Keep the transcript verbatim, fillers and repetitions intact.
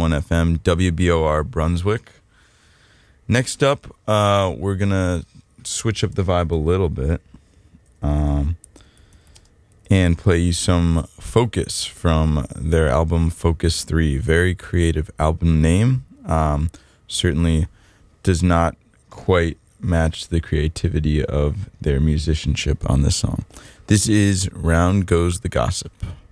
one F M, W B O R Brunswick. Next up, uh, we're going to switch up the vibe a little bit um, and play you some Focus from their album Focus three. Very creative album name. Um, certainly does not quite match the creativity of their musicianship on this song. This is Round Goes the Gossip.